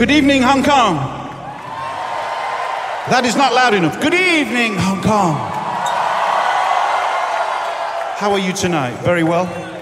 Good evening, Hong Kong. That is not loud enough. Good evening, Hong Kong. How are you tonight? Very well?